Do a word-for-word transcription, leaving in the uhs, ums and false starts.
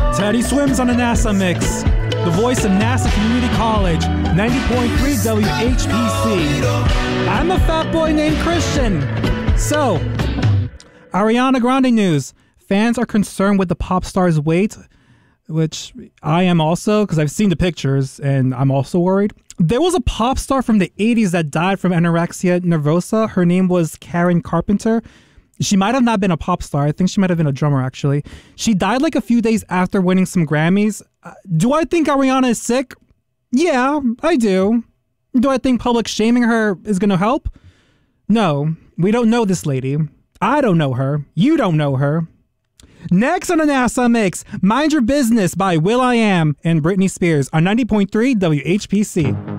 Teddy Swims on the NASA Mix. The voice of NASA Community College, ninety point three W H P C. I'm a fat boy named Christian. So, Ariana Grande news. Fans are concerned with the pop star's weight, which I am also, because I've seen the pictures and I'm also worried. There was a pop star from the eighties that died from anorexia nervosa. Her name was Karen Carpenter. She might have not been a pop star. I think she might have been a drummer, actually. She died like a few days after winning some Grammys. Uh, do I think Ariana is sick? Yeah, I do. Do I think public shaming her is going to help? No, we don't know this lady. I don't know her. You don't know her. Next on the NASA Mix, Mind Your Business by will.i.am and Britney Spears on ninety point three W H P C.